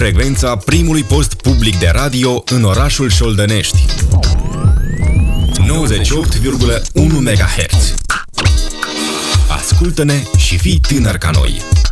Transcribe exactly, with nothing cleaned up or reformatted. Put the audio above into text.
Frecvența primului post public de radio în orașul Șoldănești. nouăzeci și opt virgulă unu megahertz. Ascultă-ne și fii tânăr ca noi.